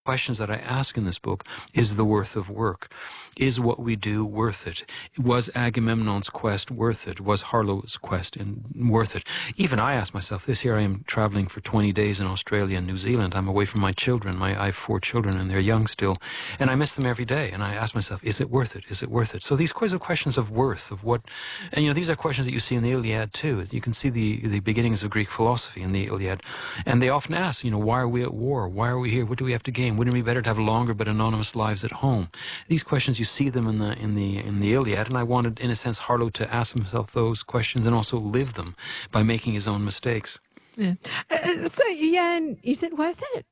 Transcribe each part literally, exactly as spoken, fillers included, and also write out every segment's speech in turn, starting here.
questions that I ask in this book is the worth of work. Is what we do worth it? Was Agamemnon's quest worth it? Was Harlow's quest in, worth it? Even I ask myself this. Here I am traveling for twenty days in Australia and New Zealand. I'm away from my children. My, I have four children and they're young still. And I miss them every day. And I ask myself, is it worth it? Is it worth it? So these are questions of worth, of what, and you know, these are questions that you see in the Iliad too. You can see the, the beginnings of Greek philosophy in the Iliad. And they often ask, you know, why are we at war? Why are we here? What do we have to gain? Wouldn't it be better to have longer but anonymous lives at home? These questions, you see them in the in the in the Iliad, and I wanted, in a sense, Harlow to ask himself those questions and also live them by making his own mistakes. Yeah. Uh, so, Jan, is it worth it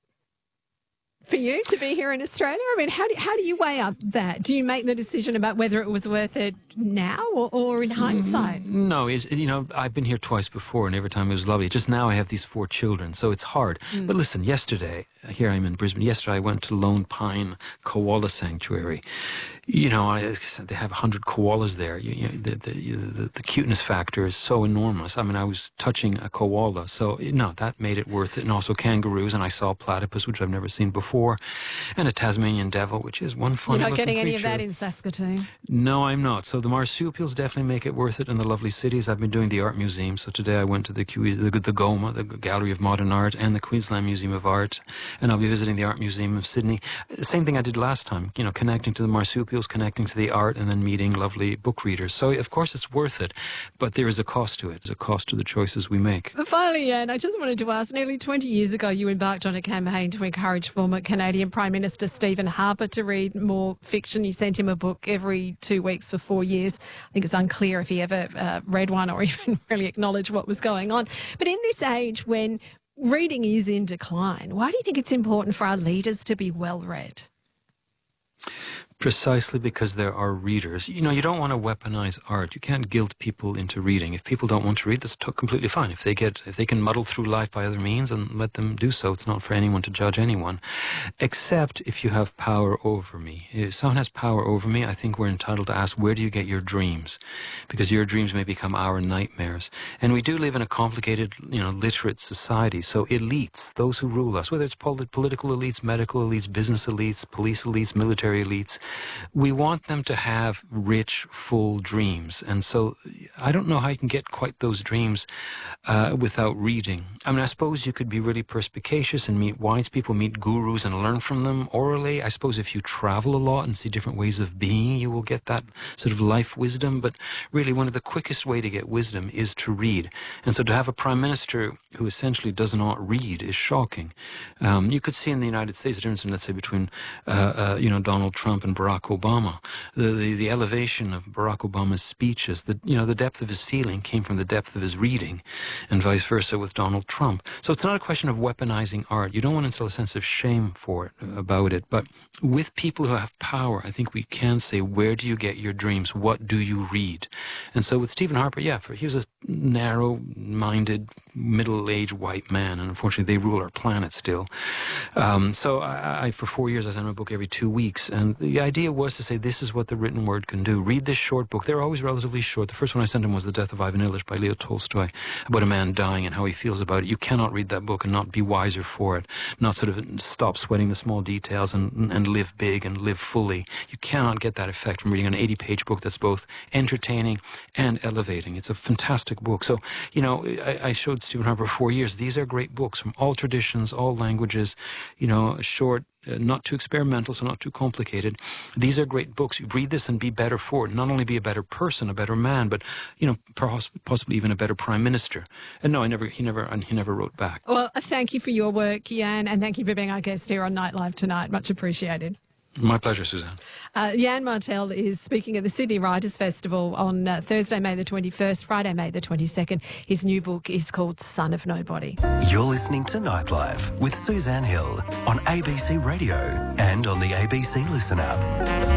for you to be here in Australia? I mean, how do, how do you weigh up that? Do you make the decision about whether it was worth it now or, or in hindsight? No, it's, you know, I've been here twice before and every time it was lovely. Just now I have these four children, so it's hard. Mm. But listen, yesterday, here I'm in Brisbane, yesterday I went to Lone Pine Koala Sanctuary. You know, I, they have one hundred koalas there. You, you know, the, the, the, the cuteness factor is so enormous. I mean, I was touching a koala, so no, that made it worth it. And also kangaroos, and I saw a platypus, which I've never seen before, and a Tasmanian devil, which is one funny You're not getting any creature. of that in Saskatoon? No, I'm not. So the marsupials definitely make it worth it, and the lovely cities. I've been doing the art museum, so today I went to the, the, the GOMA, the Gallery of Modern Art, and the Queensland Museum of Art, and I'll be visiting the Art Museum of Sydney. Same thing I did last time, you know, connecting to the marsupials, connecting to the art, and then meeting lovely book readers. So, of course, it's worth it, but there is a cost to it. There's a cost to the choices we make. But finally, Jan, I just wanted to ask, nearly twenty years ago, you embarked on a campaign to encourage former Canadian Prime Minister Stephen Harper to read more fiction. You sent him a book every two weeks for four years. I think it's unclear if he ever uh, read one or even really acknowledged what was going on. But in this age when reading is in decline, why do you think it's important for our leaders to be well read? Precisely because there are readers. You know, you don't want to weaponize art. You can't guilt people into reading. If people don't want to read, that's t- completely fine. If they get, if they can muddle through life by other means, and let them do so. It's not for anyone to judge anyone, except if you have power over me. If someone has power over me, I think we're entitled to ask, where do you get your dreams? Because your dreams may become our nightmares. And we do live in a complicated, you know, literate society. So elites, those who rule us, whether it's polit- political elites, medical elites, business elites, police elites, military elites, we want them to have rich, full dreams. And so I don't know how you can get quite those dreams uh, without reading. I mean, I suppose you could be really perspicacious and meet wise people, meet gurus and learn from them orally. I suppose if you travel a lot and see different ways of being, you will get that sort of life wisdom. But really, one of the quickest way to get wisdom is to read. And so to have a prime minister who essentially does not read is shocking. Um, you could see in the United States the difference, let's say, between uh, uh, you know, Donald Trump and Barack Obama. The, the the elevation of Barack Obama's speeches, the you know the depth of his feeling came from the depth of his reading, and vice versa with Donald Trump. So it's not a question of weaponizing art. You don't want to instill a sense of shame for it about it. But with people who have power, I think we can say, where do you get your dreams? What do you read? And so with Stephen Harper, yeah, for, he was a narrow-minded, middle-aged white man, and unfortunately they rule our planet still. Um, so I, I, for four years, I sent him a book every two weeks, and the idea was to say, this is what the written word can do. Read this short book. They're always relatively short. The first one I sent him was The Death of Ivan Illich by Leo Tolstoy, about a man dying and how he feels about it. You cannot read that book and not be wiser for it, not sort of stop sweating the small details and, and live big and live fully. You cannot get that effect from reading an eighty-page book that's both entertaining and elevating. It's a fantastic book. So, you know, I, I showed Stephen Harper for four years. These are great books from all traditions, all languages, you know, short, Uh, not too experimental, so not too complicated. These are great books. You read this and be better for it. Not only be a better person, a better man, but, you know, perhaps, possibly even a better prime minister. And no, I never, he never, and he never wrote back. Well, thank you for your work, Jan, and thank you for being our guest here on Nightlife tonight. Much appreciated. My pleasure, Suzanne. Uh, Jan Martel is speaking at the Sydney Writers' Festival on uh, Thursday, May the twenty-first, Friday, May the twenty-second. His new book is called Son of Nobody. You're listening to Nightlife with Suzanne Hill on A B C Radio and on the A B C Listen app.